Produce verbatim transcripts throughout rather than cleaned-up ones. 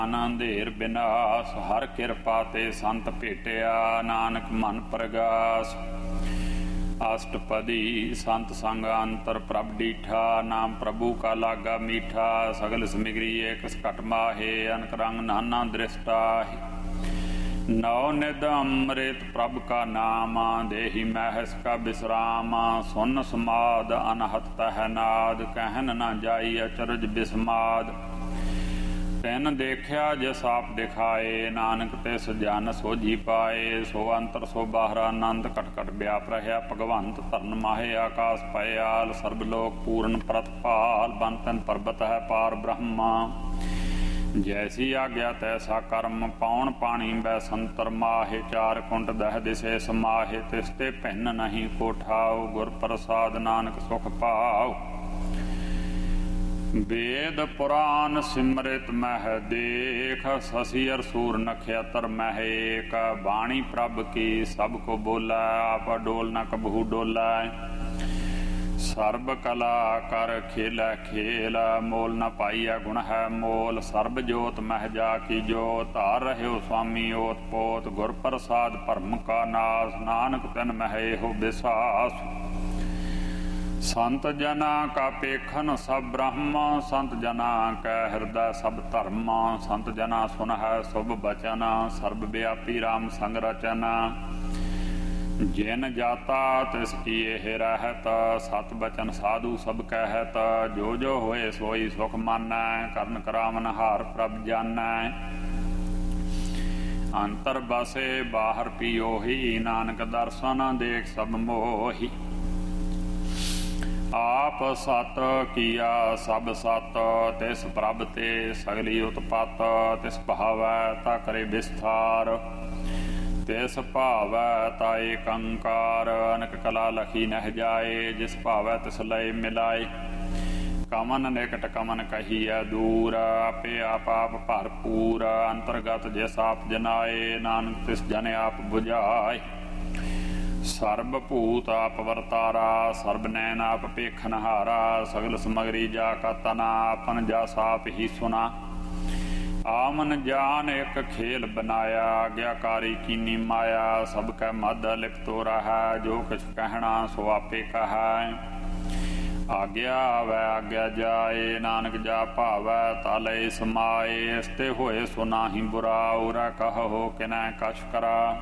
ਅੰਧੇਰ ਬਿਨਾਸ਼ ਹਰ ਕਿਰਪਾ ਤੇ ਸੰਤ ਭੇਟਿਆ। ਨਾਨਕ ਮਨ ਪ੍ਰਗਾਸ ਅਸ਼ਟਪਦੀ ਸੰਤ ਸੰਗ ਅੰਤਰ ਪ੍ਰਭ ਡੀਠਾ। ਨਾਮ ਪ੍ਰਭੂ ਕਾ ਲਾਗਾ ਮੀਠਾ। ਸਗਲ ਸਮਿਗਰੀ ਏਕ ਸਕਟ ਮਾਹੇ। ਅਨਕ ਰੰਗ ਨਾਨਾ ਦ੍ਰਿਸ਼ਟਾਹਿ। ਨੌ ਨਿਧ ਅੰਮ੍ਰਿਤ ਪ੍ਰਭ ਕਾ ਨਾਮ। ਦੇਹੀ ਮਹਿਸ ਕਾ ਬਿਸਰਾਮ। ਸੁਨ ਸਮਾਦ ਅਨਹਤ ਤਹ ਨਾਦ। ਕਹਿਨ ਨਾ ਜਾਈ ਅਚਰਜ ਬਿਸਮਾਦ। ਤਿਨ ਦੇਖਿਆ ਜਿਸ ਆਪ ਦਿਖਾਏ। ਨਾਨਕ ਤਿਸ ਜਨ ਸੋਝੀ ਪਾਏ। ਸੋ ਅੰਤਰ ਸੋ ਬਾਹਰ ਆਨੰਦ ਘਟ ਘਟ ਵਿਆਪ ਰਹਿਆ। ਭਗਵੰਤ ਧਰਨ ਮਾਹੇ ਆਕਾਸ ਪਇਆਲ। ਸਰਬ ਲੋਕ ਪੂਰਨ ਪ੍ਰਤਪਾਲ। ਬੰਤਨ ਪਰਬਤ ਹੈ ਪਾਰ ਬ੍ਰਹਮਾ। ਜੈਸੀ ਆਗਿਆ ਤੈਸਾ ਕਰਮ। ਪਾਉਣ ਪਾਣੀ ਬੈ ਸੰਤਰ ਮਾਹੇ। ਚਾਰ ਕੁੰਟ ਦਹ ਦਿਸੇ ਸਮਾਹੇ। ਤਿਸ ਤੇ ਭਿੰਨ ਨਹੀਂ ਕੋਠਾਉ। ਗੁਰ ਪ੍ਰਸਾਦ ਨਾਨਕ ਸੁਖ ਪਾਉ। ਵੇਦ ਪੁਰਾਨ ਸਿਮਰਿਤ ਮਹਿ ਦੇਖ। ਸਸੀ ਅਰ ਸੂਰ ਨਖਿਅਤਰ ਮਹਿ ਏਕ। ਬਾਣੀ ਪ੍ਰਭ ਕੀ ਸਭ ਕੋ ਬੋਲੈ। ਆਪ ਡੋਲ ਨ ਕਬਹੂ ਡੋਲੈ। ਸਰਬ ਕਲਾ ਕਰ ਖੇਲੈ ਖੇਲ। ਮੋਲ ਨ ਪਾਈਐ ਗੁਣ ਹੈ ਮੋਲ। ਸਰਬ ਜੋਤ ਮਹਿ ਜਾ ਕੀ ਜੋਤ। ਧਾਰ ਰਹਿਓ ਸੁਆਮੀ ਓਤ ਪੋਤ। ਗੁਰ ਪ੍ਰਸਾਦ ਭਰਮ ਕਾ ਨਾਸ। ਨਾਨਕ ਤਿਨ ਮਹਿ ਇਹੋ ਬਿਸਾਸ। ਸੰਤ ਜਨਾ ਕਾ ਪੇਖਨ ਸਭ ਬ੍ਰਹਮ। ਸੰਤ ਜਨਾ ਕੈ ਹਿਰਦੈ ਸਭ ਧਰਮ। ਸੰਤ ਜਨਾ ਸੁਨਹਿ ਸੁਭ ਬਚਨ। ਸਰਬ ਵਿਆਪੀ ਰਾਮ ਸੰਗ ਰਚਨ। ਜਿਨ ਜਾਤਾ ਤਿਸ ਕੀ ਇਹ ਰਹਿਤ। ਸਤ ਬਚਨ ਸਾਧੂ ਸਭ ਕਹਿਤ। ਜੋ ਜੋ ਹੋਏ ਸੋਈ ਸੁਖ ਮਾਨੈ। ਕਰਨ ਕਰਾਵਨ ਹਾਰ ਪ੍ਰਭ ਜਾਨੈ। ਅੰਤਰ ਬਸੇ ਬਾਹਰ ਪੀਓਹੀ। ਨਾਨਕ ਦਰਸ਼ਨ ਦੇਖ ਸਭ ਮੋਹੀ। ਆਪ ਸਤ ਕੀਆ ਸਭ ਸਤ। ਤਿਸ ਪ੍ਰਭ ਤੇ ਸਗਲੀ ਉਤਪਤ। ਤਿਸ ਭਾਵੈ ਤਾ ਕਰੇ ਵਿਸਥਾਰ। ਤਿਸ ਭਾਵੈ ਤਾ ਏਕ ਓੰਕਾਰ। ਅਨਕ ਕਲਾ ਲਖੀ ਨਹਿ ਜਾਏ। ਜਿਸ ਭਾਵੈ ਤਿਸ ਲਏ ਮਿਲਾਏ। ਕਮਨ ਨਿਕਟ ਕਮਨ ਕਹੀਐ ਦੂਰ। ਆਪੇ ਆਪ ਆਪ ਭਰਪੂਰ। ਅੰਤਰਗਤ ਜਿਸ ਆਪ ਜਨਾਏ। ਨਾਨਕ ਤਿਸ ਜਨ ਆਪ ਬੁਝਾਏ। ਸਰਬ ਭੂਤ ਆਪ ਵਰਤਾਰਾ। ਸਰਬ ਨੈਣ ਆਪ ਭੇਖਨਹਾਰਾ। ਸਗਲ ਸਮਗਰੀ ਜਾ ਕਾ ਤਨਾ। ਆਪਨ ਜਸ ਆਪ ਹੀ ਸੁਨਾ। ਆਮਨ ਜਾਨ ਇੱਕ ਖੇਲ ਬਨਾਇਆ। ਆਗਿਆਕਾਰੀ ਕੀਨੀ ਮਾਇਆ। ਸਭ ਕੈ ਮਧ ਲਿਖਤੋ ਰਹੈ। ਜੋ ਕਿਛ ਕਹਿਣਾ ਸੋ ਆਪੇ ਕਹੈ। ਆਗਿਆ ਆਵੈ ਆਗਿਆ ਜਾਏ। ਨਾਨਕ ਜਾ ਭਾਵੈ ਤਾ ਲਏ ਸਮਾਏ। ਇਸ ਤੇ ਹੋਏ ਸੋ ਨਾਹੀ ਬੁਰਾ। ਉਰਾ ਕਹੋ ਕਿਨੈ ਕਛ ਕਰਾ।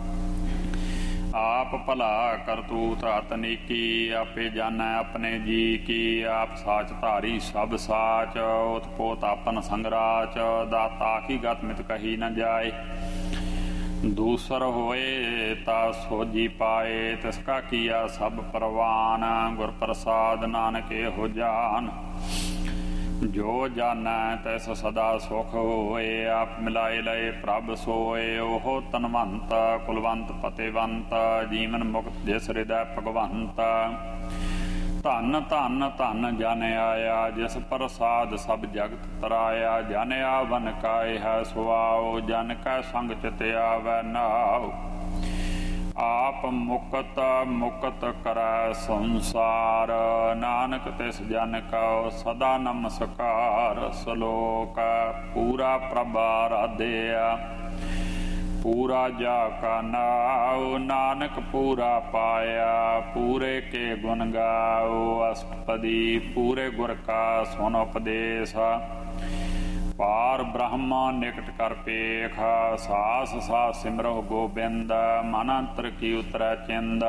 ਆਪ ਭਲਾ ਕਰਤੂਤ ਅਤਨੀਕੀ। ਆਪੇ ਜਾਣੈ ਆਪਣੇ ਜੀ ਕੀ। ਆਪ ਸਾਚ ਧਾਰੀ ਸਭ ਸਾਚ। ਉਤਪੋਤ ਆਪਨ ਸੰਗਰਾਚ। ਦਾਤਾ ਕੀ ਗਤ ਮਿਤ ਕਹੀ ਨ ਜਾਏ। ਦੂਸਰ ਹੋਏ ਤਾ ਸੋਝੀ ਪਾਏ। ਤਿਸ ਕਾ ਕੀਆ ਸਭ ਪ੍ਰਵਾਨ। ਗੁਰ ਪ੍ਰਸਾਦ ਨਾਨਕ ਇਹੋ ਜਾਨ। ਜੋ ਜਾਨੈ ਤੈਸ ਸਦਾ ਸੁਖ ਹੋਏ। ਆਪ ਮਿਲਾਏ ਲਏ ਪ੍ਰਭ ਸੋਏ। ਉਹ ਤਨਵੰਤ ਕੁਲਵੰਤ ਫਤਿਹਵੰਤ। ਜੀਵਨ ਮੁਕਤ ਜਿਸ ਹਿਰਦੈ ਭਗਵੰਤ। ਧਨ ਧਨ ਧਨ ਜਨ ਆਇਆ। ਜਿਸ ਪ੍ਰਸਾਦ ਸਭ ਜਗਤ ਤਰਾਇਆ। ਜਨ ਆਵਨ ਕਾਇ ਹੈ ਸੁਆਓ। ਜਨ ਕੈ ਸੰਗ ਚਿਤ ਆਵੈ ਨਾਉ। ਆਪ ਮੁਕਤ ਮੁਕਤ ਕਰੈ ਸੰਸਾਰ। ਨਾਨਕ ਤਿਸ ਜਨ ਕਉ ਸਦਾ ਨਮਸਕਾਰ। ਸਲੋਕ ਪੂਰਾ ਪ੍ਰਭ ਆਰਾਧਿਆ। ਪੂਰਾ ਜਾ ਕਾ ਨਾਉ। ਨਾਨਕ ਪੂਰਾ ਪਾਇਆ। ਪੂਰੇ ਕੇ ਗੁਣ ਗਾਓ। ਅਸ਼ਟਪਦੀ ਪੂਰੇ ਗੁਰ ਕਾ ਸੁਨ ਉਪਦੇਸ਼। ਪਾਰ ਬ੍ਰਹਮ ਨਿਕਟ ਕਰ ਪੇਖ। ਸਾਸ ਸਾਸ ਸਿਮਰੋ ਗੋਬਿੰਦ। ਮਨ ਅੰਤਰ ਕੀ ਉਤਰੈ ਚਿੰਦ।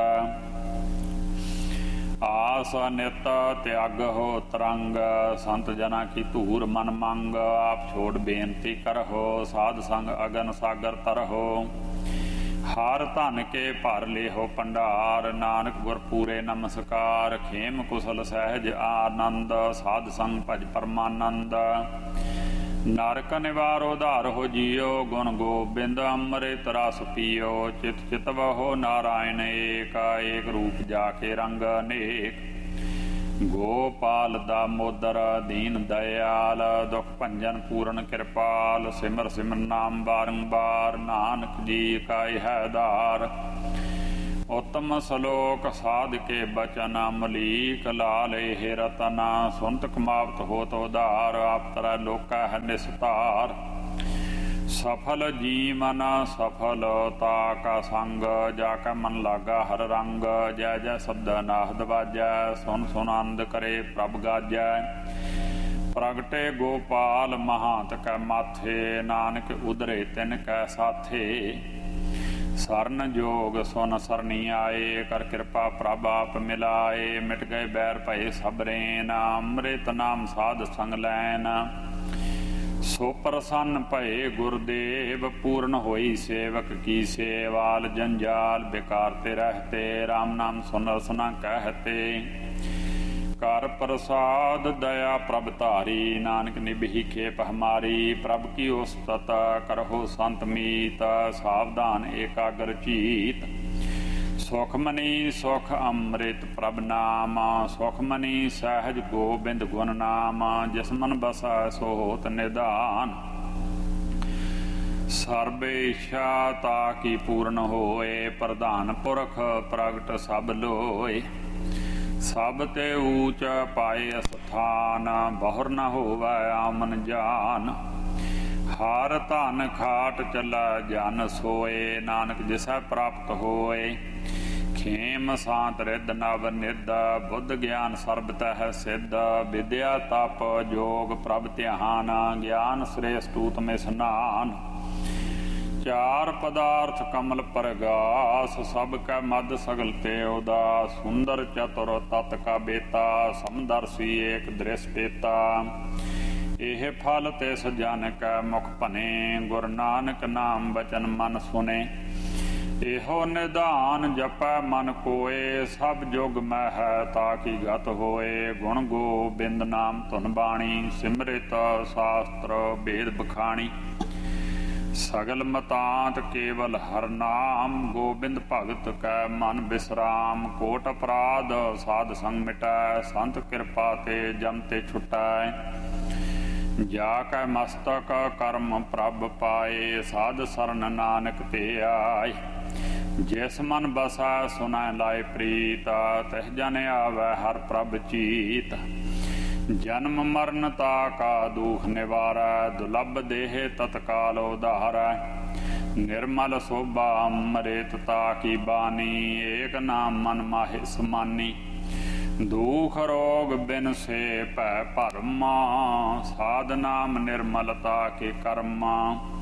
ਆਸ ਨਿਤ ਤਿਆਗਹੁ ਤਰੰਗ। ਸੰਤ ਜਨਾ ਕੀ ਧੂਰ ਮਨ ਮੰਗ। ਆਪ ਛੋੜ ਬੇਨਤੀ ਕਰਹੁ। ਸਾਧ ਸੰਗ ਅਗਨ ਸਾਗਰ ਤਰਹੁ। ਹਰ ਧਨ ਕੇ ਭਰ ਲੇਹੋ ਭੰਡਾਰ। ਨਾਨਕ ਗੁਰ ਪੂਰੇ ਨਮਸਕਾਰ। ਖੇਮ ਕੁਸਲ ਸਹਿਜ ਆਨੰਦ। ਸਾਧ ਸੰਗ ਭਜ ਪਰਮਾਨੰਦ। ਨਰਕ ਨਿਵਾਰੋ ਉਧਾਰ ਹੋ ਜੀਓ। ਗੁਣ ਗੋਬਿੰਦ ਅੰਮ੍ਰਿਤ ਰਸ ਪੀਓ। ਚਿਤ ਚਿਤਵਹੁ ਨਾਰਾਇਣ ਏਕ। ਏਕ ਰੂਪ ਜਾ ਕੇ ਰੰਗ ਅਨੇਕ। ਗੋਪਾਲ ਦਾਮੋਦਰ ਦੀਨ ਦਇਆਲ। ਦੁਖ ਭੰਜਨ ਪੂਰਨ ਕਿਰਪਾਲ। ਸਿਮਰ ਸਿਮਰ ਨਾਮ ਬਾਰੰਬਾਰ। ਨਾਨਕ ਜੀ ਕਾ ਹੈ ਆਧਾਰ। ਉੱਤਮ ਸਲੋਕ ਸਾਧ ਕੇ ਬਚਨ। ਅਮਲੀਕ ਲਾਲ ਇਹ ਰਤਨ। ਸੁਨਤ ਕਮਾਵਤ ਹੋਤ ਉਧਾਰ। ਆਪ ਤਰੈ ਲੋਕਾ ਹੈ ਨਿਸਤਾਰ। सफल जीवन सफलता का संग, जाके मन लागा हर रंग। जय जय शब्द नाहद बाजै, सुन सुन आनंद करे प्रभ गाजै। प्रगटे गोपाल महांत कै माथे, नानक उदरे तिन कै साथे। सरन जोग सुन सरनी आए, कर कृपा प्रभ आप मिलाए। मिट गए बैर भय सब रैन, अमृत नाम साध संग लैन। सो प्रसन्न भये गुरदेव, पूर्ण होई सेवक की सेवाल। जंजाल बेकार ते रहते, राम नाम सुन रसना कहते। कर प्रसाद दया प्रभ धारी, नानक निभि खेप हमारी। प्रभ की उस्तत करहो संत मीत, सावधान एकाग्र चीत। सुखमनी सुख अमृत प्रभ नाम, सुखमनी सहज गोबिंद गुण नाम। जिस मन बसा सो होत निधान, सर्व इच्छा ताकि पूर्ण होए। प्रधान पुरख प्रगट सब लोए, सब ते ऊच पाए स्थान। बहुर न होवै आमन जान, हार धन खाट चला जन सोए। नानक जिसै प्राप्त होए, खेम शांत रिद नव निद। बुद्ध ज्ञान सर्ब तह सिद्ध, विद्या तप जोग प्रभ ध्यान। ज्ञान श्रेष्ठ में स्नान, चार पदार्थ कमल परगास। सब कै मद सगल ते उदास, सुंदर चतुर तत् का बेता। समदर्शी एक दृष्टेता, एह फल तिस जन कै मुख भने। गुरु नानक नाम बचन मन सुने, एहो निधान जपै मन कोय। सब जुग मैं है ताकि गत होए, गुण गोबिंद नाम धुन बाणी। सिमरित शास्त्र वेद बखाणी, सगल मतांत केवल हर नाम। गोबिंद भगत कै मन विश्राम, कोट अपराध साध संग मिटै। संत कृपा ते जम ते छुटै, जाकै मस्तक कर्म प्रभ पाए। साध सरन नानक ते आए, जिस मन बसा सुनै लाए प्रीत। तिह जन आवै हर प्रभ चीत, जन्म मरण ताका दुख निवारै। दुलभ देह तत्काल उधारै, निर्मल शोभा अमृत ताकी बानी। एक नाम मन माहे समानी, दुख रोग बिन से पै भरमा। साध नाम निर्मलता के कर्मा,